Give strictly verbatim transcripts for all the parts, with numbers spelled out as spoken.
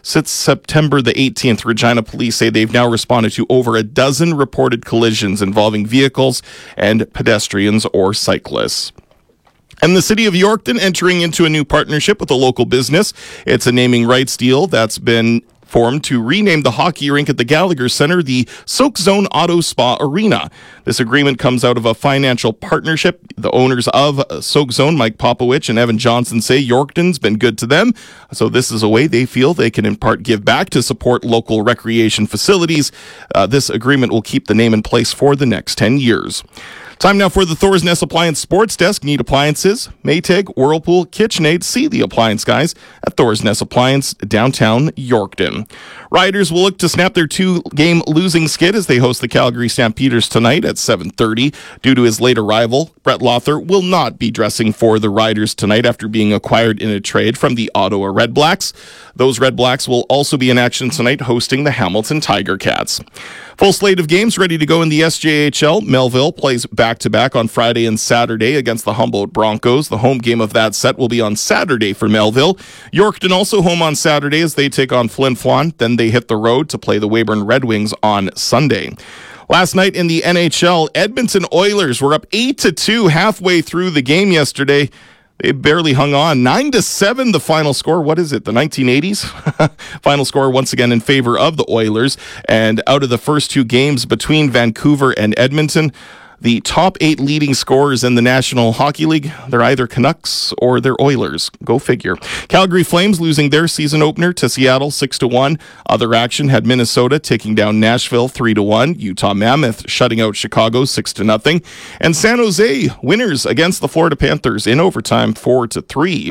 Since September the eighteenth, Regina police say they've now responded to over a dozen reported collisions involving vehicles and pedestrians or cyclists. And the city of Yorkton entering into a new partnership with a local business. It's a naming rights deal that's been formed to rename the hockey rink at the Gallagher Centre the Soak Zone Auto Spa Arena. This agreement comes out of a financial partnership. The owners of Soak Zone, Mike Popowich and Evan Johnson, say Yorkton's been good to them. So this is a way they feel they can in part give back to support local recreation facilities. Uh, this agreement will keep the name in place for the next ten years. Time now for the Thor's Nest Appliance Sports Desk. Need appliances? Maytag, Whirlpool, KitchenAid. See the appliance guys at Thor's Nest Appliance, downtown Yorkton. Riders will look to snap their two-game losing skid as they host the Calgary Stampeders tonight at seven thirty. Due to his late arrival, Brett Lothar will not be dressing for the Riders tonight after being acquired in a trade from the Ottawa Red Blacks. Those Red Blacks will also be in action tonight hosting the Hamilton Tiger Cats. Full slate of games ready to go in the S J H L. Melville plays back-to-back on Friday and Saturday against the Humboldt Broncos. The home game of that set will be on Saturday for Melville. Yorkton also home on Saturday as they take on Flin Flon. Then they hit the road to play the Weyburn Red Wings on Sunday. Last night in the N H L, Edmonton Oilers were up eight to two halfway through the game yesterday. They barely hung on. nine to seven, the final score. What is it, the nineteen eighties? Final score once again in favor of the Oilers. And out of the first two games between Vancouver and Edmonton, the top eight leading scorers in the National Hockey League, they're either Canucks or they're Oilers. Go figure. Calgary Flames losing their season opener to Seattle six to one. Other action had Minnesota taking down Nashville three to one. Utah Mammoth shutting out Chicago six to nothing. And San Jose winners against the Florida Panthers in overtime four to three.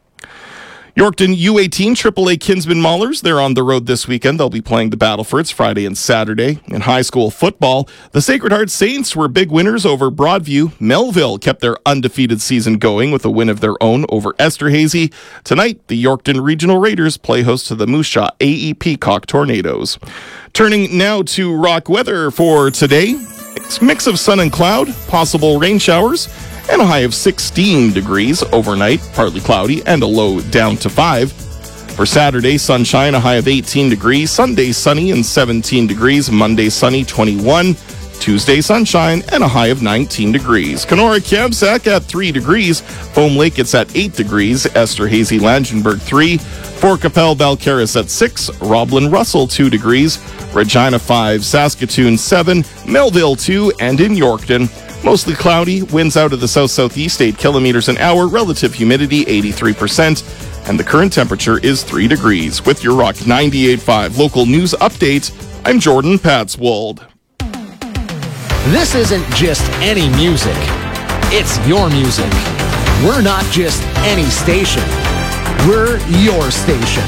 Yorkton U eighteen triple A Kinsman Maulers, they're on the road this weekend. They'll be playing the Battlefords Friday and Saturday. In high school football, the Sacred Heart Saints were big winners over Broadview. Melville kept their undefeated season going with a win of their own over Esterhazy. Tonight, the Yorkton Regional Raiders play host to the Moose Jaw A E Peacock Tornadoes. Turning now to rock weather for today. It's a mix of sun and cloud, possible rain showers, and a high of sixteen degrees overnight, partly cloudy, and a low down to five. For Saturday, sunshine, a high of eighteen degrees. Sunday, sunny and seventeen degrees. Monday, sunny, twenty-one. Tuesday, sunshine, and a high of nineteen degrees. Kenora Kamsack at three degrees. Foam Lake, it's at eight degrees. Esterhazy, Langenberg, three. Fort Capel, Balcarres at six. Roblin, Russell, two degrees. Regina, five. Saskatoon, seven. Melville, two. And in Yorkton, mostly cloudy, winds out of the south-southeast, eight kilometers an hour, relative humidity eighty-three percent, and the current temperature is three degrees. With your Rock ninety-eight point five local news update, I'm Jordan Patswold. This isn't just any music. It's your music. We're not just any station. We're your station.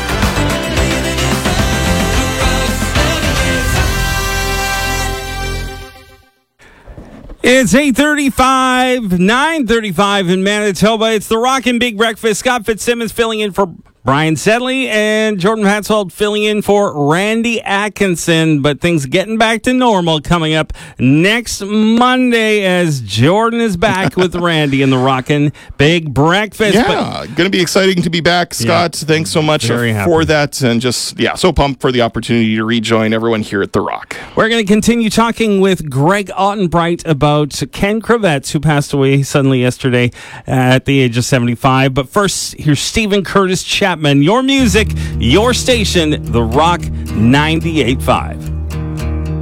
It's eight thirty-five, nine thirty-five in Manitoba. It's the Rockin' Big Breakfast. Scott Fitzsimmons filling in for Brian Sedley and Jordan Patswold filling in for Randy Atkinson. But things getting back to normal coming up next Monday as Jordan is back with Randy in the Rockin' Big Breakfast. Yeah, going to be exciting to be back, Scott. Yeah, thanks so much for happy. that. And just, yeah, so pumped for the opportunity to rejoin everyone here at The Rock. We're going to continue talking with Greg Ottenbright about Ken Kravets, who passed away suddenly yesterday at the age of seventy-five. But first, here's Stephen Curtis Chapman. Your music, your station, The Rock ninety-eight point five.